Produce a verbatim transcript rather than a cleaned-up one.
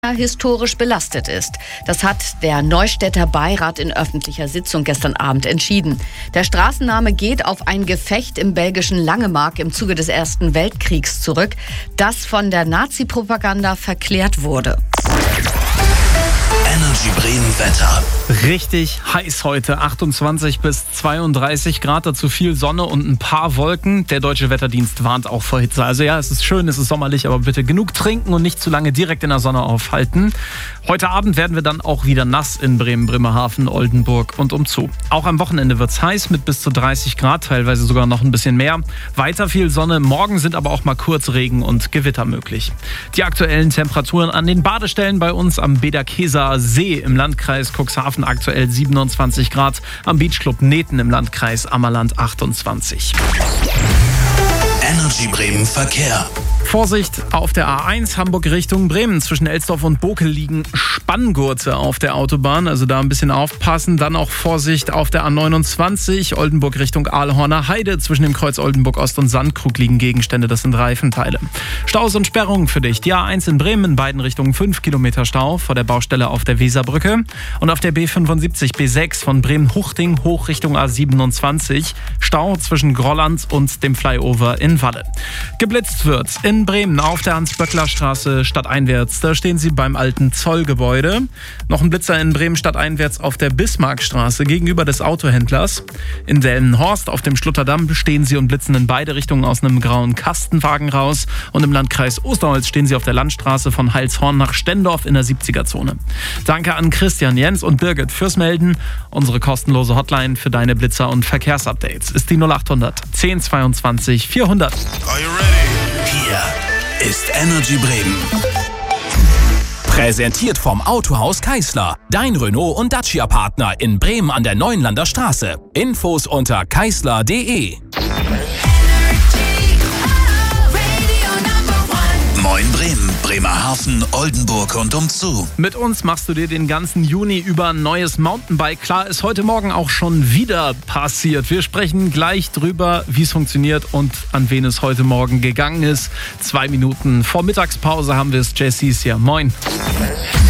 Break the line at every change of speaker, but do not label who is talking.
historisch belastet ist. Das hat der Neustädter Beirat in öffentlicher Sitzung gestern Abend entschieden. Der Straßenname geht auf ein Gefecht im belgischen Langemark im Zuge des Ersten Weltkriegs zurück, das von der Nazi-Propaganda verklärt wurde.
Energy Bremen Wetter.
Richtig heiß heute, achtundzwanzig bis zweiunddreißig Grad, dazu viel Sonne und ein paar Wolken. Der Deutsche Wetterdienst warnt auch vor Hitze. Also ja, es ist schön, es ist sommerlich, aber bitte genug trinken und nicht zu lange direkt in der Sonne aufhalten. Heute Abend werden wir dann auch wieder nass in Bremen, Bremerhaven, Oldenburg und umzu. Auch am Wochenende wird es heiß mit bis zu dreißig Grad, teilweise sogar noch ein bisschen mehr. Weiter viel Sonne, morgen sind aber auch mal kurz Regen und Gewitter möglich. Die aktuellen Temperaturen an den Badestellen bei uns am Bederkeser See im Landkreis Cuxhaven aktuell siebenundzwanzig Grad, am Beachclub Neten im Landkreis Ammerland achtundzwanzig.
Energy Bremen Verkehr.
Vorsicht auf der A eins Hamburg Richtung Bremen. Zwischen Elsdorf und Bokel liegen Spanngurte auf der Autobahn, also da ein bisschen aufpassen. Dann auch Vorsicht auf der A neunundzwanzig Oldenburg Richtung Ahlhorner Heide. Zwischen dem Kreuz Oldenburg Ost und Sandkrug liegen Gegenstände, das sind Reifenteile. Staus und Sperrungen für dich. Die A eins in Bremen in beiden Richtungen fünf Kilometer Stau vor der Baustelle auf der Weserbrücke. Und auf der B fünfundsiebzig B sechs von Bremen-Huchting hoch Richtung A siebenundzwanzig. Stau zwischen Grolland und dem Flyover in Walle. Geblitzt wird in Bremen auf der Hans-Böckler-Straße stadteinwärts. Da stehen sie beim alten Zollgebäude. Noch ein Blitzer in Bremen stadteinwärts auf der Bismarckstraße gegenüber des Autohändlers. In Delmenhorst auf dem Schluterdamm stehen sie und blitzen in beide Richtungen aus einem grauen Kastenwagen raus. Und im Landkreis Osterholz stehen sie auf der Landstraße von Heilshorn nach Stendorf in der siebziger-Zone. Danke an Christian, Jens und Birgit fürs Melden. Unsere kostenlose Hotline für deine Blitzer- und Verkehrsupdates ist die null achthundert zehn zweiundzwanzig vierhundert.
Are you ready? Hier ist Energy Bremen.
Präsentiert vom Autohaus Keisler. Dein Renault- und Dacia-Partner in Bremen an der Neuenlander Straße. Infos unter keisler punkt de.
Moin Bremen, Bremerhaven, Oldenburg und umzu.
Mit uns machst du dir den ganzen Juni über ein neues Mountainbike klar. Ist heute Morgen auch schon wieder passiert. Wir sprechen gleich drüber, wie es funktioniert und an wen es heute Morgen gegangen ist. Zwei Minuten vor Mittagspause haben wir es. Jessie ist hier. Moin.